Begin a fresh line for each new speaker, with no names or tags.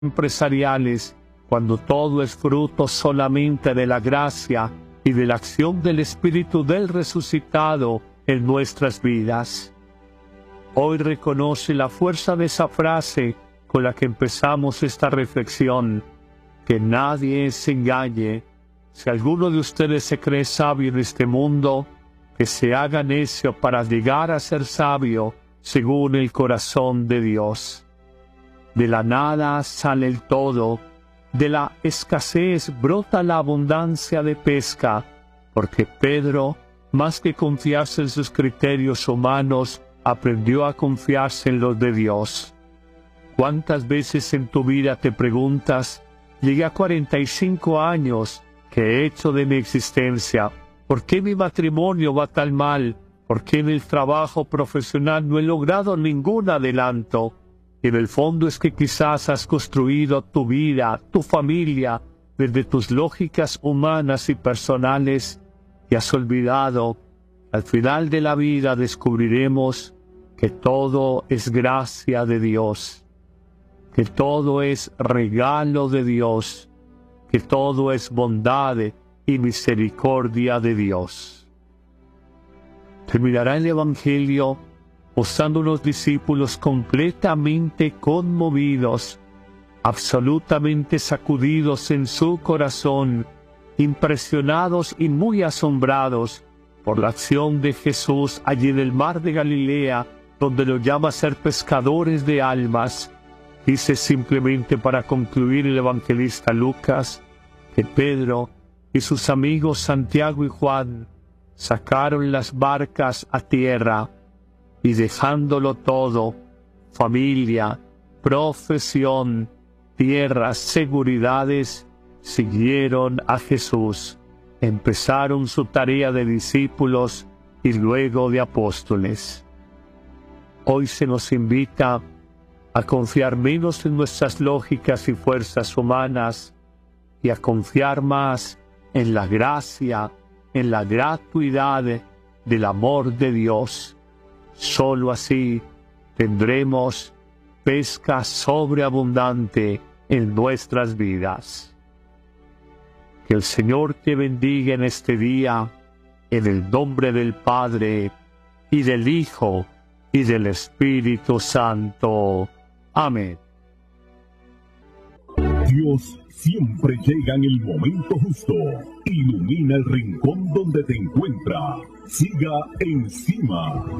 empresariales, cuando todo es fruto solamente de la gracia y de la acción del Espíritu del resucitado en nuestras vidas. Hoy reconoce la fuerza de esa frase con la que empezamos esta reflexión: que nadie se engañe. Si alguno de ustedes se cree sabio en este mundo, que se haga necio para llegar a ser sabio según el corazón de Dios. De la nada sale el todo, de la escasez brota la abundancia de pesca, porque Pedro, más que confiarse en sus criterios humanos, aprendió a confiarse en los de Dios. ¿Cuántas veces en tu vida te preguntas: llegué a 45 años, ¿qué he hecho de mi existencia? ¿Por qué mi matrimonio va tan mal? ¿Por qué en el trabajo profesional no he logrado ningún adelanto? En el fondo es que quizás has construido tu vida, tu familia, desde tus lógicas humanas y personales, y has olvidado. Al final de la vida descubriremos que todo es gracia de Dios, que todo es regalo de Dios, que todo es bondad y misericordia de Dios. Terminará el Evangelio mostrando unos discípulos completamente conmovidos, absolutamente sacudidos en su corazón, impresionados y muy asombrados por la acción de Jesús allí en el mar de Galilea, donde lo llama a ser pescadores de almas. Dice simplemente, para concluir, el evangelista Lucas, que Pedro y sus amigos Santiago y Juan sacaron las barcas a tierra y, dejándolo todo, familia, profesión, tierras, seguridades, siguieron a Jesús. Empezaron su tarea de discípulos y luego de apóstoles. Hoy se nos invita a confiar menos en nuestras lógicas y fuerzas humanas y a confiar más en la gracia, en la gratuidad del amor de Dios. Solo así tendremos pesca sobreabundante en nuestras vidas. Que el Señor te bendiga en este día, en el nombre del Padre, y del Hijo, y del Espíritu Santo. Amén.
Dios siempre llega en el momento justo. Ilumina el rincón donde te encuentra. Siga encima.